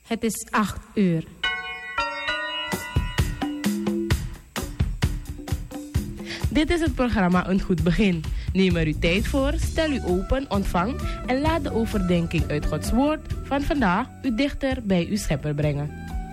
Het is 8 uur. Dit is het programma Een Goed Begin. Neem er uw tijd voor, stel u open, ontvang en laat de overdenking uit Gods Woord van vandaag u dichter bij uw Schepper brengen.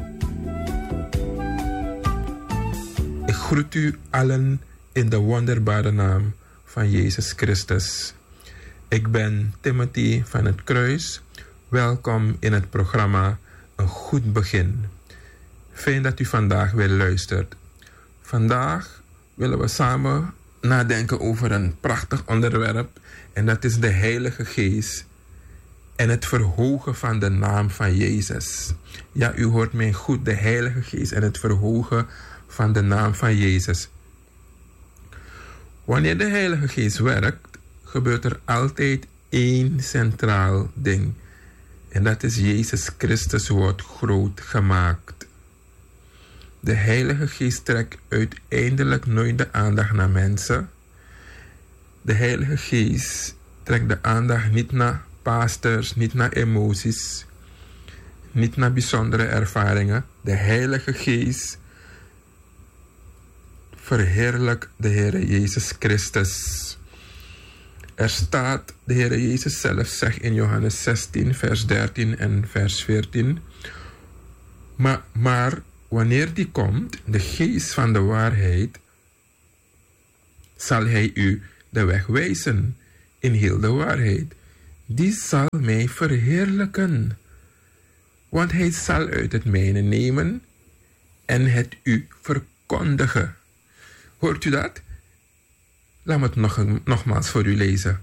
Ik groet u allen in de wonderbare naam van Jezus Christus. Ik ben Timothy van het Kruis. Welkom in het programma Een Goed Begin. Fijn dat u vandaag weer luistert. Vandaag willen we samen nadenken over een prachtig onderwerp. En dat is de Heilige Geest en het verhogen van de naam van Jezus. Ja, u hoort mij goed, de Heilige Geest en het verhogen van de naam van Jezus. Wanneer de Heilige Geest werkt, gebeurt er altijd één centraal ding. En dat is Jezus Christus wordt groot gemaakt. De Heilige Geest trekt uiteindelijk nooit de aandacht naar mensen. De Heilige Geest trekt de aandacht niet naar pastors, niet naar emoties, niet naar bijzondere ervaringen. De Heilige Geest verheerlijkt de Heer Jezus Christus. Er staat, de Heer Jezus zelf zegt in Johannes 16, vers 13 en vers 14. Maar wanneer die komt, de Geest van de waarheid, zal Hij u de weg wijzen in heel de waarheid. Die zal mij verheerlijken, want Hij zal uit het mijne nemen en het u verkondigen. Hoort u dat? Laat me het nogmaals voor u lezen.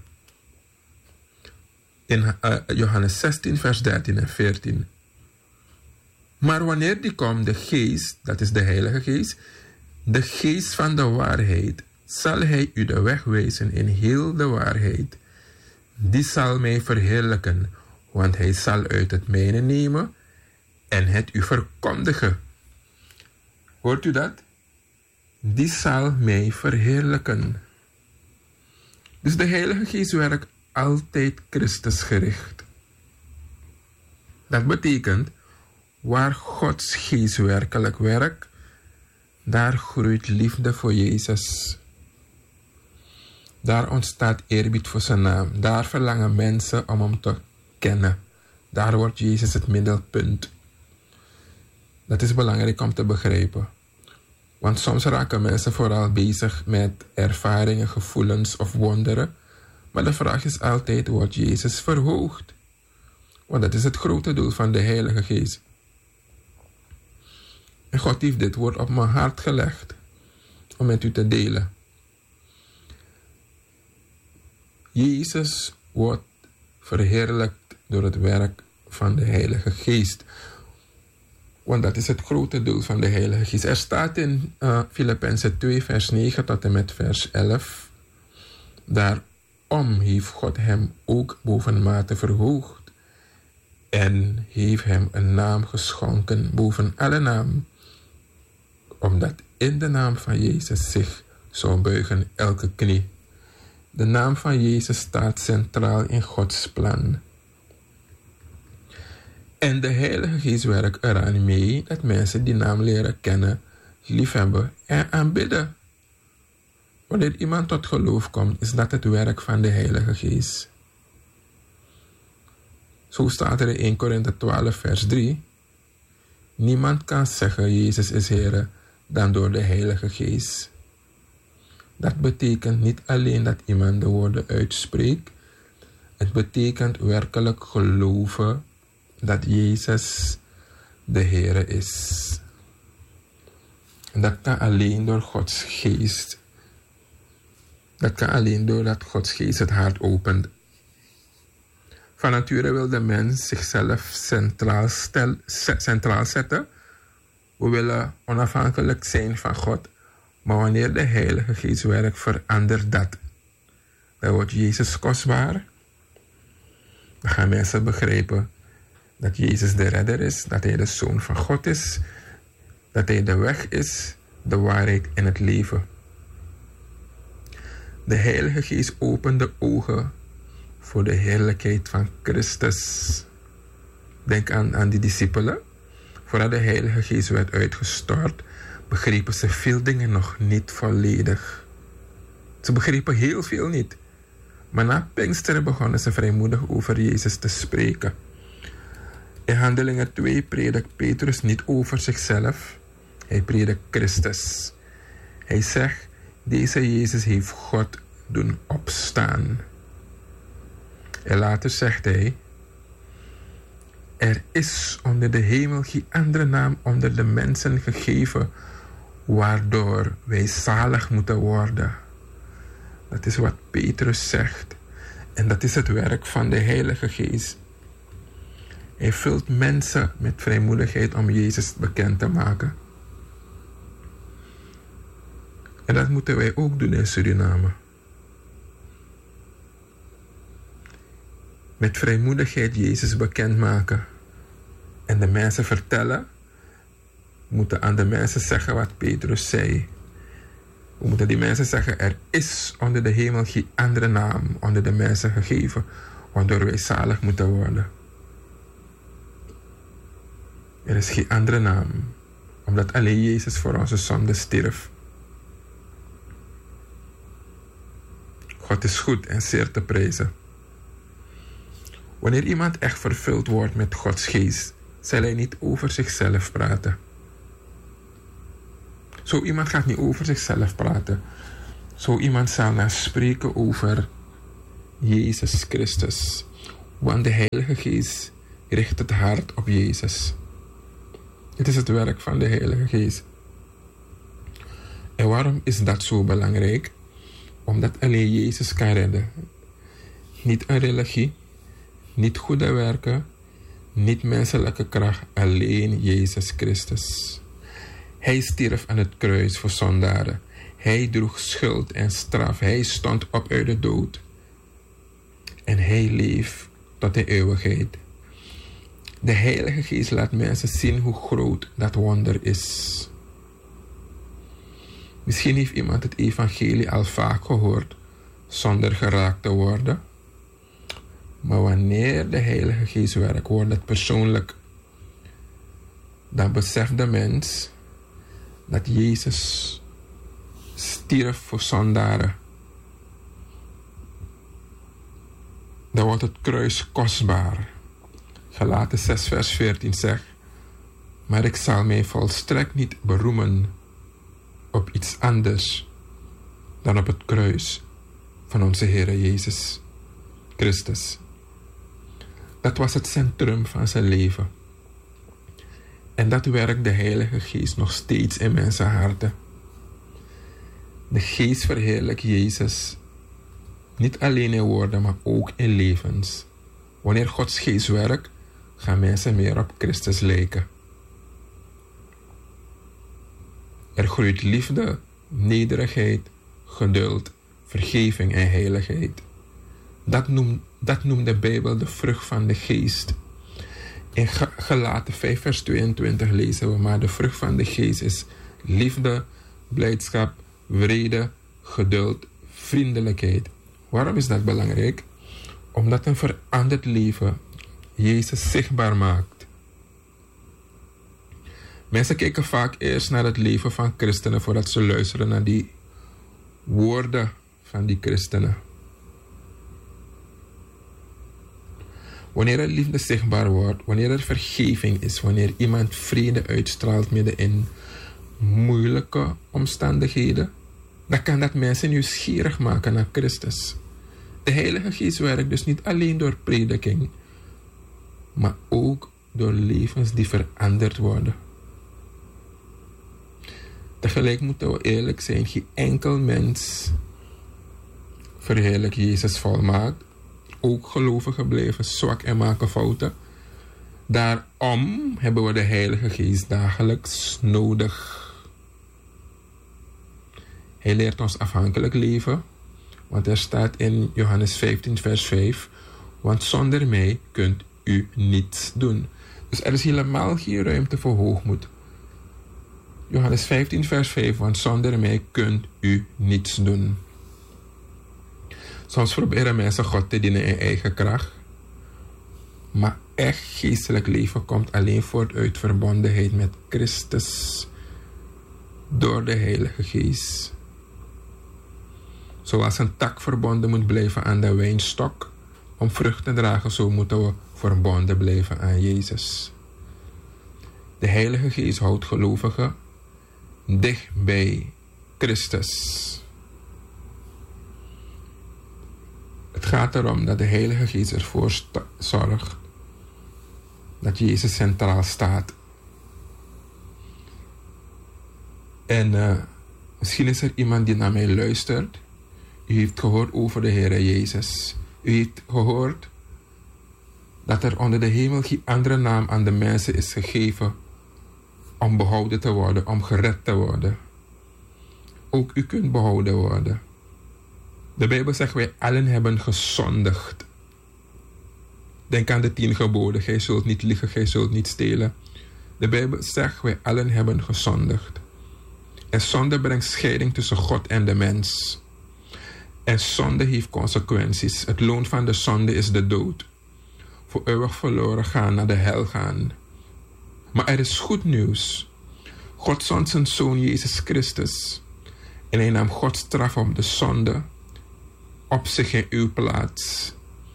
In Johannes 16, vers 13 en 14. Maar wanneer die komt, de Geest, dat is de Heilige Geest, de Geest van de waarheid, zal Hij u de weg wijzen in heel de waarheid. Die zal mij verheerlijken, want Hij zal uit het mijne nemen en het u verkondigen. Hoort u dat? Die zal mij verheerlijken. Dus de Heilige Geest werkt altijd Christusgericht. Dat betekent, waar Gods Geest werkelijk werkt, daar groeit liefde voor Jezus. Daar ontstaat eerbied voor zijn naam. Daar verlangen mensen om hem te kennen. Daar wordt Jezus het middelpunt. Dat is belangrijk om te begrijpen. Want soms raken mensen vooral bezig met ervaringen, gevoelens of wonderen. Maar de vraag is altijd, wordt Jezus verhoogd? Want dat is het grote doel van de Heilige Geest. En God heeft dit woord op mijn hart gelegd om met u te delen. Jezus wordt verheerlijkt door het werk van de Heilige Geest. Want dat is het grote doel van de Heilige Geest. Er staat in Filippenzen 2 vers 9 tot en met vers 11. Daarom heeft God hem ook bovenmate verhoogd. En heeft hem een naam geschonken boven alle naam. Omdat in de naam van Jezus zich zou buigen elke knie. De naam van Jezus staat centraal in Gods plan. En de Heilige Geest werkt eraan mee dat mensen die naam leren kennen, liefhebben en aanbidden. Wanneer iemand tot geloof komt, is dat het werk van de Heilige Geest. Zo staat er in 1 Korinthe 12 vers 3. Niemand kan zeggen Jezus is Heer dan door de Heilige Geest. Dat betekent niet alleen dat iemand de woorden uitspreekt. Het betekent werkelijk geloven dat Jezus de Heer is. En dat kan alleen door Gods Geest. Dat kan alleen doordat Gods Geest het hart opent. Van nature wil de mens zichzelf centraal zetten. We willen onafhankelijk zijn van God. Maar wanneer de Heilige Geest werkt, verandert dat. Dan wordt Jezus kostbaar. Dan gaan mensen begrijpen dat Jezus de redder is, dat Hij de Zoon van God is, dat Hij de weg is, de waarheid en het leven. De Heilige Geest opent de ogen voor de heerlijkheid van Christus. Denk aan die discipelen. Voordat de Heilige Geest werd uitgestort, begrepen ze veel dingen nog niet volledig. Ze begrepen heel veel niet. Maar na Pinksteren begonnen ze vrijmoedig over Jezus te spreken. In Handelingen 2 predikt Petrus niet over zichzelf. Hij predikt Christus. Hij zegt, deze Jezus heeft God doen opstaan. En later zegt hij, er is onder de hemel geen andere naam onder de mensen gegeven, waardoor wij zalig moeten worden. Dat is wat Petrus zegt. En dat is het werk van de Heilige Geest. Hij vult mensen met vrijmoedigheid om Jezus bekend te maken. En dat moeten wij ook doen in Suriname. Met vrijmoedigheid Jezus bekendmaken. En de mensen vertellen. We moeten aan de mensen zeggen wat Petrus zei. We moeten die mensen zeggen, er is onder de hemel geen andere naam onder de mensen gegeven, waardoor wij zalig moeten worden. Er is geen andere naam, omdat alleen Jezus voor onze zonde stierf. God is goed en zeer te prijzen. Wanneer iemand echt vervuld wordt met Gods geest, zal hij niet over zichzelf praten. Zo iemand gaat niet over zichzelf praten. Zo iemand zal maar spreken over Jezus Christus. Want de Heilige Geest richt het hart op Jezus. Het is het werk van de Heilige Geest. En waarom is dat zo belangrijk? Omdat alleen Jezus kan redden. Niet een religie, niet goede werken, niet menselijke kracht, alleen Jezus Christus. Hij stierf aan het kruis voor zondaren. Hij droeg schuld en straf. Hij stond op uit de dood. En hij leeft tot de eeuwigheid. De Heilige Geest laat mensen zien hoe groot dat wonder is. Misschien heeft iemand het evangelie al vaak gehoord, zonder geraakt te worden. Maar wanneer de Heilige Geest werkt, wordt het persoonlijk. Dan beseft de mens dat Jezus stierf voor zondaren. Dan wordt het kruis kostbaar. Galaten 6 vers 14 zegt, maar ik zal mij volstrekt niet beroemen op iets anders dan op het kruis van onze Heer Jezus Christus. Dat was het centrum van zijn leven. En dat werkt de Heilige Geest nog steeds in mensenharten. De Geest verheerlijkt Jezus niet alleen in woorden, maar ook in levens. Wanneer Gods Geest werkt, gaan mensen meer op Christus lijken. Er groeit liefde, nederigheid, geduld, vergeving en heiligheid. Dat noemt de Bijbel de vrucht van de Geest. In Galaten 5 vers 22 lezen we, maar de vrucht van de Geest is liefde, blijdschap, vrede, geduld, vriendelijkheid. Waarom is dat belangrijk? Omdat een veranderd leven Jezus zichtbaar maakt. Mensen kijken vaak eerst naar het leven van christenen voordat ze luisteren naar die woorden van die christenen. Wanneer er liefde zichtbaar wordt, wanneer er vergeving is, wanneer iemand vrede uitstraalt midden in moeilijke omstandigheden, dan kan dat mensen nieuwsgierig maken naar Christus. De Heilige Geest werkt dus niet alleen door prediking, maar ook door levens die veranderd worden. Tegelijk moeten we eerlijk zijn, geen enkel mens verheerlijkt Jezus volmaakt. Ook gelovigen blijven zwak en maken fouten. Daarom hebben we de Heilige Geest dagelijks nodig. Hij leert ons afhankelijk leven. Want er staat in Johannes 15 vers 5. Want zonder mij kunt u niets doen. Dus er is helemaal geen ruimte voor hoogmoed. Johannes 15 vers 5. Want zonder mij kunt u niets doen. Soms proberen mensen God te dienen in eigen kracht. Maar echt geestelijk leven komt alleen voort uit verbondenheid met Christus door de Heilige Geest. Zoals een tak verbonden moet blijven aan de wijnstok om vrucht te dragen, zo moeten we verbonden blijven aan Jezus. De Heilige Geest houdt gelovigen dicht bij Christus. Het gaat erom dat de Heilige Geest ervoor zorgt dat Jezus centraal staat. En misschien is er iemand die naar mij luistert. U heeft gehoord over de Heer Jezus. U heeft gehoord dat er onder de hemel geen andere naam aan de mensen is gegeven om behouden te worden, om gered te worden. Ook u kunt behouden worden. De Bijbel zegt, wij allen hebben gezondigd. Denk aan de 10 geboden. Gij zult niet liegen, gij zult niet stelen. De Bijbel zegt, wij allen hebben gezondigd. En zonde brengt scheiding tussen God en de mens. En zonde heeft consequenties. Het loon van de zonde is de dood. Voor eeuwig verloren gaan, naar de hel gaan. Maar er is goed nieuws. God zond zijn Zoon Jezus Christus. En hij nam Gods straf op de zonde op zich in uw plaats.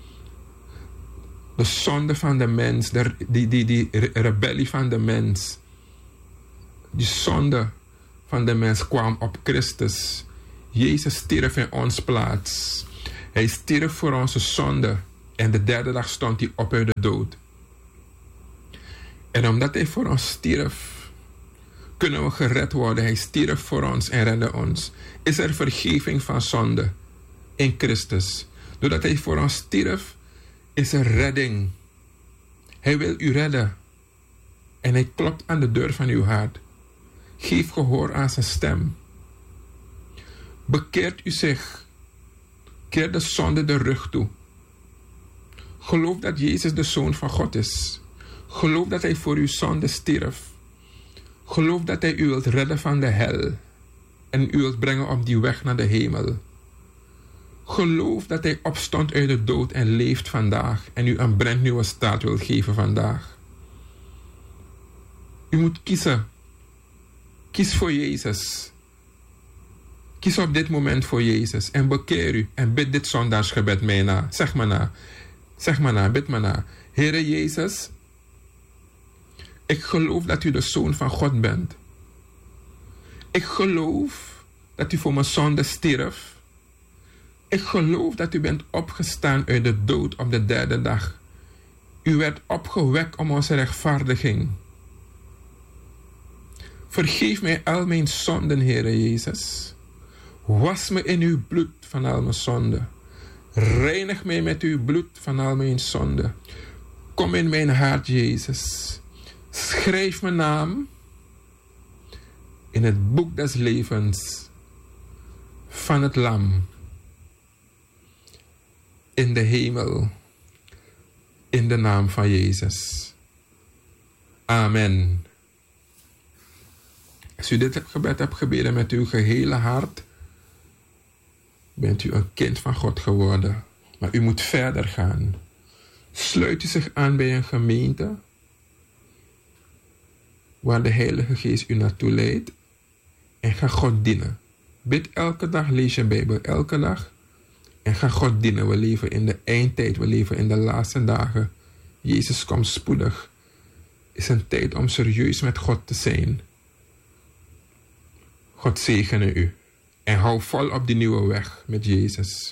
De zonde van de mens, die rebellie van de mens, die zonde van de mens kwam op Christus. Jezus stierf in ons plaats. Hij stierf voor onze zonde. En de derde dag stond hij op uit de dood. En omdat hij voor ons stierf, kunnen we gered worden. Hij stierf voor ons en redde ons. Is er vergeving van zonde in Christus. Doordat hij voor ons stierf, is er redding. Hij wil u redden. En hij klopt aan de deur van uw hart. Geef gehoor aan zijn stem. Bekeert u zich. Keer de zonde de rug toe. Geloof dat Jezus de Zoon van God is. Geloof dat hij voor uw zonde stierf. Geloof dat hij u wilt redden van de hel. En u wilt brengen op die weg naar de hemel. Geloof dat hij opstond uit de dood en leeft vandaag. En u een brandnieuwe staat wil geven vandaag. U moet kiezen. Kies voor Jezus. Kies op dit moment voor Jezus. En bekeer u. En bid dit zondagsgebed mij na. Zeg maar na. Zeg maar na. Bid maar na. Heere Jezus. Ik geloof dat u de Zoon van God bent. Ik geloof dat u voor mijn zonde stierf. Ik geloof dat u bent opgestaan uit de dood op de derde dag. U werd opgewekt om onze rechtvaardiging. Vergeef mij al mijn zonden, Heere Jezus. Was me in uw bloed van al mijn zonden. Reinig mij met uw bloed van al mijn zonden. Kom in mijn hart, Jezus. Schrijf mijn naam in het boek des levens van het Lam. In de hemel. In de naam van Jezus. Amen. Als u dit gebed hebt gebeden met uw gehele hart, bent u een kind van God geworden. Maar u moet verder gaan. Sluit u zich aan bij een gemeente waar de Heilige Geest u naartoe leidt. En ga God dienen. Bid elke dag, lees je Bijbel elke dag. En ga God dienen. We leven in de eindtijd. We leven in de laatste dagen. Jezus komt spoedig. Het is een tijd om serieus met God te zijn. God zegene u. En hou vol op die nieuwe weg met Jezus.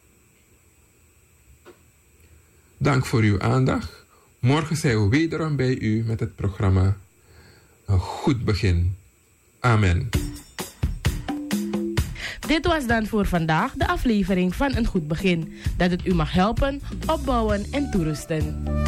Dank voor uw aandacht. Morgen zijn we wederom bij u met het programma Een Goed Begin. Amen. Dit was dan voor vandaag de aflevering van Een Goed Begin. Dat het u mag helpen, opbouwen en toerusten.